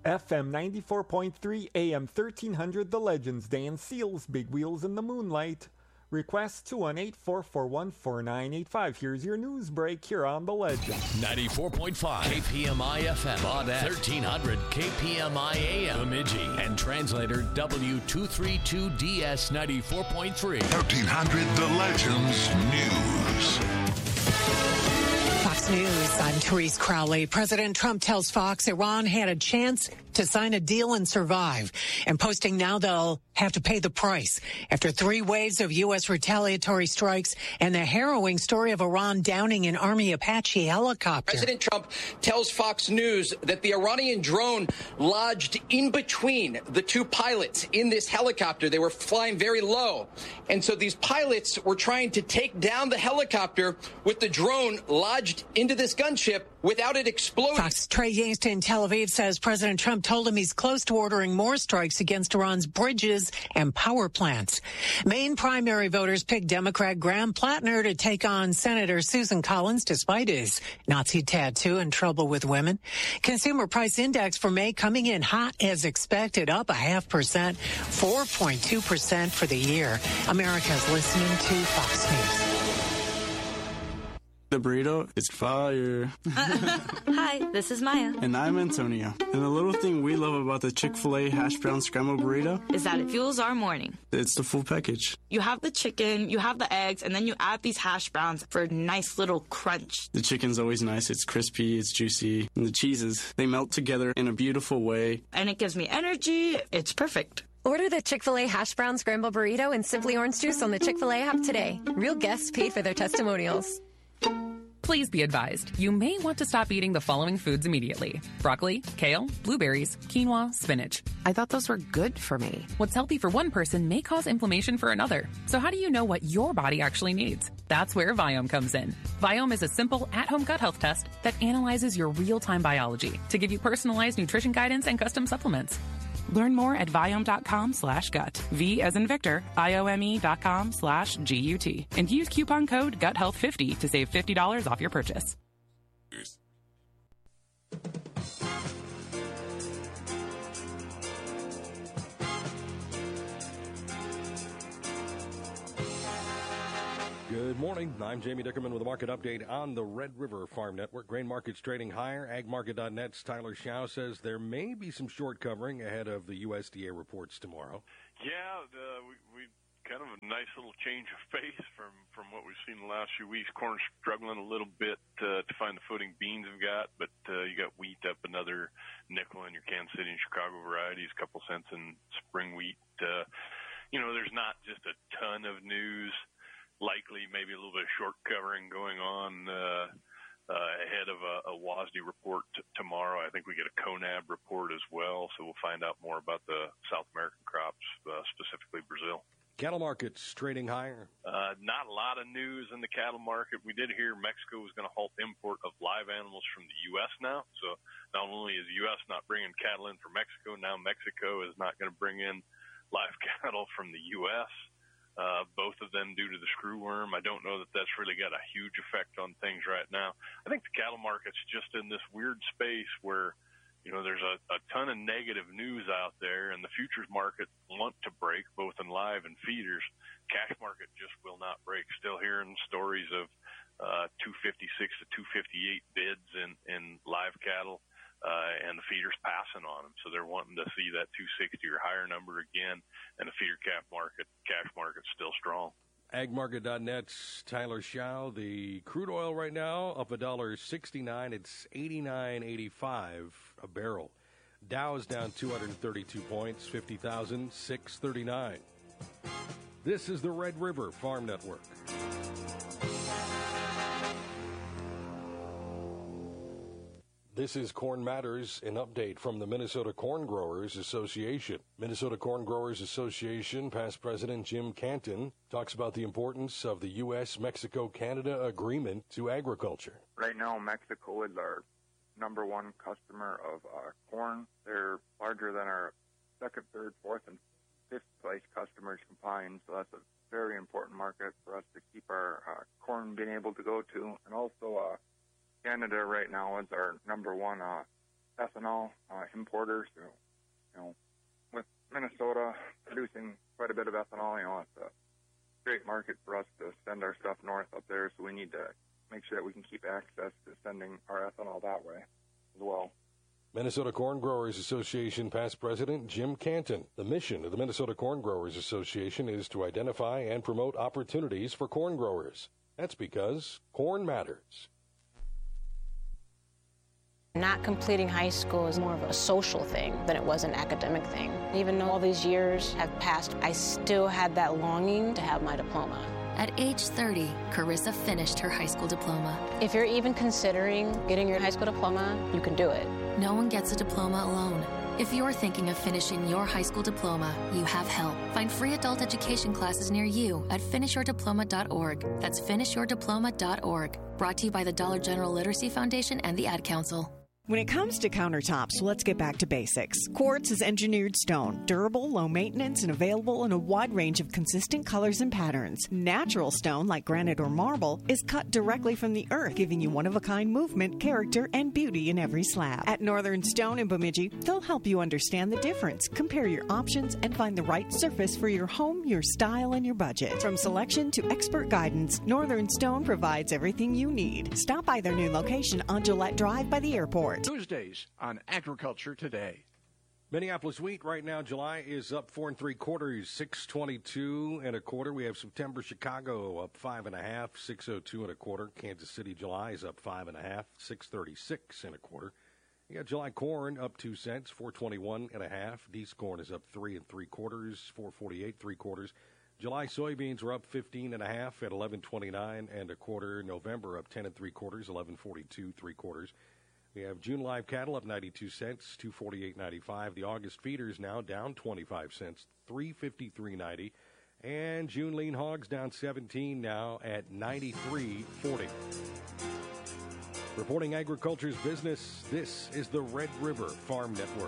FM 94.3, AM 1300, The Legends, Dan Seals, Big Wheels in the Moonlight. Request 218-441-4985. Here's your news break here on The Legends. 94.5 KPMI FM, Baudette, 1300 KPMI AM, Bemidji, and translator W232DS 94.3. 1300 The Legends News. Fox News, I'm Therese Crowley. President Trump tells Fox Iran had a chance to sign a deal and survive, and posting now they'll have to pay the price after 3 waves of U.S. retaliatory strikes and the harrowing story of Iran downing an Army Apache helicopter. President Trump tells Fox News that the Iranian drone lodged in between the 2 pilots in this helicopter. They were flying very low, and so these pilots were trying to take down the helicopter with the drone lodged into this gunship without it exploding. Fox Trey Yingst in Tel Aviv says President Trump told him he's close to ordering more strikes against Iran's bridges and power plants. Maine primary voters picked Democrat Graham Plattner to take on Senator Susan Collins despite his Nazi tattoo and trouble with women. Consumer price index for May coming in hot as expected, up 0.5%, 4.2% for the year. America's listening to Fox News. The burrito is fire. Hi, this is Maya. And I'm Antonio. And the little thing we love about the Chick-fil-A hash brown scrambled burrito is that it fuels our morning. It's the full package. You have the chicken, you have the eggs, and then you add these hash browns for a nice little crunch. The chicken's always nice. It's crispy, it's juicy. And the cheeses, they melt together in a beautiful way. And it gives me energy. It's perfect. Order the Chick-fil-A hash brown scrambled burrito and Simply Orange Juice on the Chick-fil-A app today. Real guests paid for their testimonials. Please be advised, you may want to stop eating the following foods immediately. Broccoli, kale, blueberries, quinoa, spinach. I thought those were good for me. What's healthy for one person may cause inflammation for another. So how do you know what your body actually needs? That's where Viome comes in. Viome is a simple, at-home gut health test that analyzes your real-time biology to give you personalized nutrition guidance and custom supplements. Learn more at Viome.com/gut. V as in Victor, IOME.com/GUT. And use coupon code GUTHEALTH50 to save $50 off your purchase. Good morning. I'm Jamie Dickerman with a market update on the Red River Farm Network. Grain markets trading higher. AgMarket.net's Tyler Schau says there may be some short covering ahead of the USDA reports tomorrow. Yeah, we kind of a nice little change of pace from what we've seen the last few weeks. Corn's struggling a little bit to find the footing beans have got, but you got wheat up another nickel in your Kansas City and Chicago varieties, a couple cents in spring wheat. There's not just a ton of news. Likely maybe a little bit of short covering going on ahead of a WASDE report tomorrow. I think we get a CONAB report as well, so we'll find out more about the South American crops, specifically Brazil. Cattle markets trading higher. Not a lot of news in the cattle market. We did hear Mexico was going to halt import of live animals from the U.S. now. So not only is the U.S. not bringing cattle in from Mexico, now Mexico is not going to bring in live cattle from the U.S., both of them due to the screwworm. I don't know that that's really got a huge effect on things right now. I think the cattle market's just in this weird space where, there's a ton of negative news out there, and the futures market want to break, both in live and feeders. Cash market just will not break. Still hearing stories of 256 to 258 bids in live cattle. And the feeders passing on them. So they're wanting to see that 260 or higher number again, and the feeder cash market's still strong. AgMarket.net's Tyler Schau. The crude oil right now up $1.69. It's $89.85 a barrel. Dow's down 232 points, 50,639. This is the Red River Farm Network. This is Corn Matters, an update from the Minnesota Corn Growers Association. Minnesota Corn Growers Association past president Jim Canton talks about the importance of the U.S.-Mexico-Canada agreement to agriculture. Right now, Mexico is our number one customer of corn. They're larger than our second, third, fourth, and fifth place customers combined, so that's a very important market for us to keep our corn being able to go to. And also, Canada right now is our number one ethanol importers. With Minnesota producing quite a bit of ethanol, it's a great market for us to send our stuff north up there, so we need to make sure that we can keep access to sending our ethanol that way as well. Minnesota Corn Growers Association past president Jim Canton. The mission of the Minnesota Corn Growers Association is to identify and promote opportunities for corn growers. That's because corn matters. Not completing high school is more of a social thing than it was an academic thing. Even though all these years have passed, I still had that longing to have my diploma. At age 30, Carissa finished her high school diploma. If you're even considering getting your high school diploma, you can do it. No one gets a diploma alone. If you're thinking of finishing your high school diploma, you have help. Find free adult education classes near you at finishyourdiploma.org. That's finishyourdiploma.org. Brought to you by the Dollar General Literacy Foundation and the Ad Council. When it comes to countertops, let's get back to basics. Quartz is engineered stone, durable, low maintenance, and available in a wide range of consistent colors and patterns. Natural stone, like granite or marble, is cut directly from the earth, giving you one-of-a-kind movement, character, and beauty in every slab. At Northern Stone in Bemidji, they'll help you understand the difference, compare your options, and find the right surface for your home, your style, and your budget. From selection to expert guidance, Northern Stone provides everything you need. Stop by their new location on Gillette Drive by the airport. Tuesdays on Agriculture Today. Minneapolis wheat right now, July is up 4 3/4, 622 1/4. We have September Chicago up 5 1/2, 602 1/4. Kansas City July is up 5 1/2, 636 1/4. You got July corn up 2 cents, 421 1/2. Deese corn is up 3 3/4, 448 3/4. July soybeans were up 15 1/2 at 1129 1/4. November up 10 3/4, 1142 3/4. We have June live cattle up 92 cents, 248.95. The August feeders now down 25 cents, 353.90. And June lean hogs down 17 now at 93.40. Reporting agriculture's business, this is the Red River Farm Network.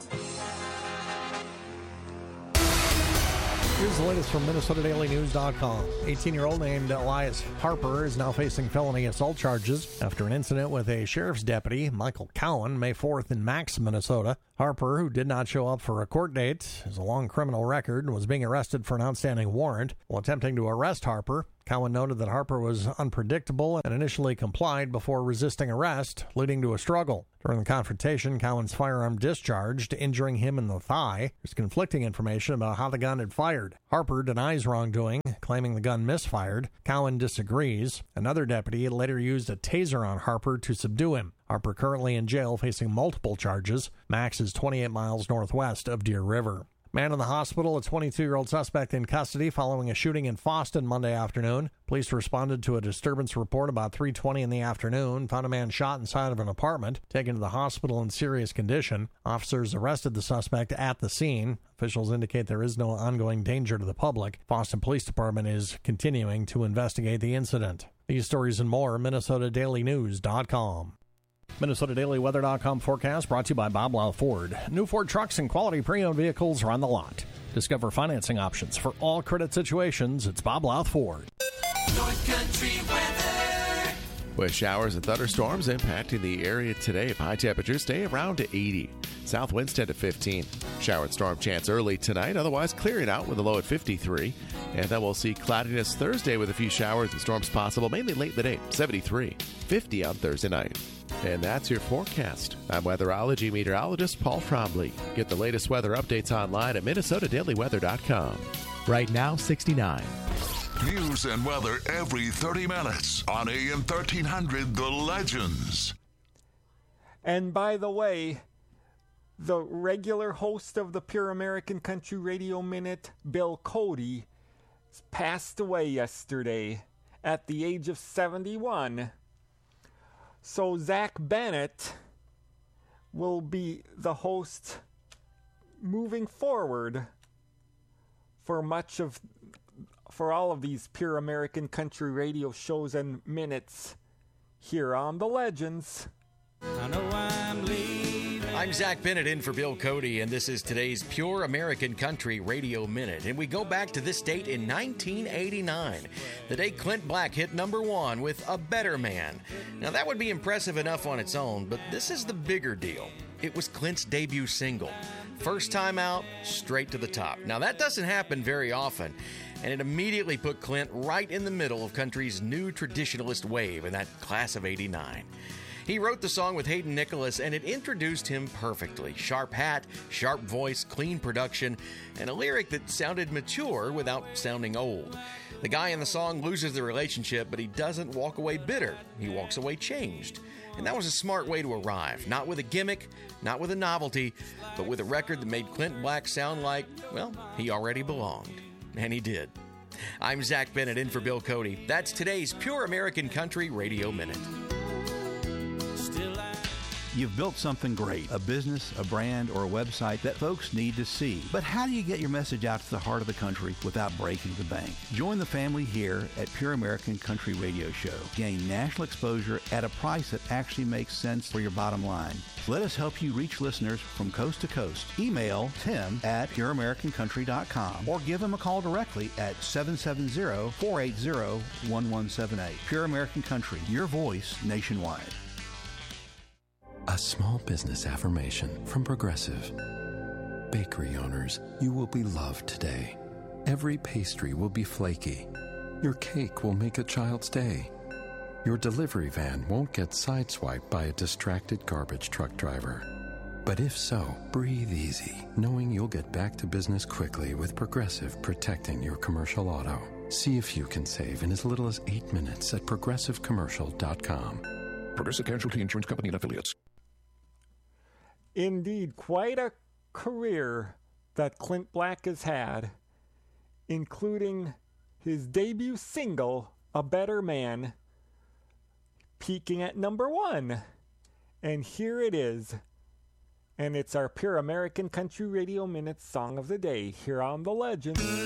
Here's the latest from MinnesotaDailyNews.com. 18-year-old named Elias Harper is now facing felony assault charges after an incident with a sheriff's deputy, Michael Cowan, May 4th in Max, Minnesota. Harper, who did not show up for a court date, has a long criminal record and was being arrested for an outstanding warrant. While attempting to arrest Harper, Cowan noted that Harper was unpredictable and initially complied before resisting arrest, leading to a struggle. During the confrontation, Cowan's firearm discharged, injuring him in the thigh. There's conflicting information about how the gun had fired. Harper denies wrongdoing, claiming the gun misfired. Cowan disagrees. Another deputy later used a taser on Harper to subdue him. Harper currently in jail facing multiple charges. Max is 28 miles northwest of Deer River. Man in the hospital, a 22-year-old suspect in custody following a shooting in Fosston Monday afternoon. Police responded to a disturbance report about 3:20 in the afternoon, found a man shot inside of an apartment, taken to the hospital in serious condition. Officers arrested the suspect at the scene. Officials indicate there is no ongoing danger to the public. Fosston Police Department is continuing to investigate the incident. These stories and more, MinnesotaDailyNews.com. MinnesotaDailyWeather.com forecast brought to you by Bob Lau Ford. New Ford trucks and quality pre-owned vehicles are on the lot. Discover financing options for all credit situations. It's Bob Lau Ford. North Country weather. With showers and thunderstorms impacting the area today, high temperatures stay around 80. South winds 10 to 15. Shower and storm chance early tonight, otherwise clearing out with a low at 53. And then we'll see cloudiness Thursday with a few showers and storms possible, mainly late in the day, 73. 50 on Thursday night. And that's your forecast. I'm weatherology meteorologist Paul Trombley. Get the latest weather updates online at MinnesotaDailyWeather.com. Right now, 69. News and weather every 30 minutes on AM 1300, The Legends. And by the way, the regular host of the Pure American Country Radio Minute, Bill Cody, passed away yesterday at the age of 71. So Zach Bennett will be the host moving forward for all of these Pure American Country Radio shows and minutes here on The Legends. I know I'm leaving. I'm Zach Bennett in for Bill Cody, and this is today's Pure American Country Radio Minute. And we go back to this date in 1989, the day Clint Black hit #1 with A Better Man. Now, that would be impressive enough on its own, but this is the bigger deal. it was Clint's debut single. First time out, straight to the top. Now, that doesn't happen very often, and it immediately put Clint right in the middle of country's new traditionalist wave in that class of '89. He wrote the song with Hayden Nicholas, and it introduced him perfectly. Sharp hat, sharp voice, clean production, and a lyric that sounded mature without sounding old. The guy in the song loses the relationship, but he doesn't walk away bitter. He walks away changed. And that was a smart way to arrive. Not with a gimmick, not with a novelty, but with a record that made Clint Black sound like, well, he already belonged. And he did. I'm Zach Bennett in for Bill Cody. That's today's Pure American Country Radio Minute. You've built something great, a business, a brand, or a website that folks need to see. But how do you get your message out to the heart of the country without breaking the bank? Join the family here at Pure American Country Radio Show. Gain national exposure at a price that actually makes sense for your bottom line. Let us help you reach listeners from coast to coast. Email Tim at pureamericancountry.com or give him a call directly at 770-480-1178. Pure American Country, your voice nationwide. A small business affirmation from Progressive. Bakery owners, you will be loved today. Every pastry will be flaky. Your cake will make a child's day. Your delivery van won't get sideswiped by a distracted garbage truck driver. But if so, breathe easy, knowing you'll get back to business quickly with Progressive protecting your commercial auto. See if you can save in as little as 8 minutes at progressivecommercial.com. Progressive Casualty Insurance Company and Affiliates. Indeed, quite a career that Clint Black has had, including his debut single, A Better Man, peaking at number 1. And here it is. And it's our Pure American Country Radio Minute Song of the Day here on The Legend.